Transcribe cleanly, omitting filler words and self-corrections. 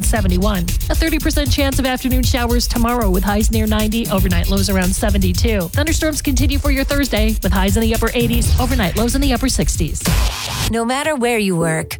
71. A 30% chance of afternoon showers tomorrow with highs near 90, overnight lows around 72. Thunderstorms continue for your Thursday with highs in the upper 80s, overnight lows in the upper 60s. No matter where you work,